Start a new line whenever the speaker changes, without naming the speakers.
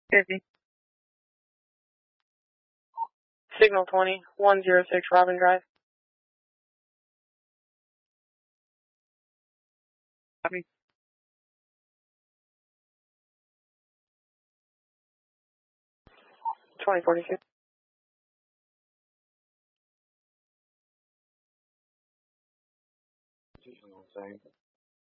50. Signal 20, 106 Robin Drive. Copy. 2042.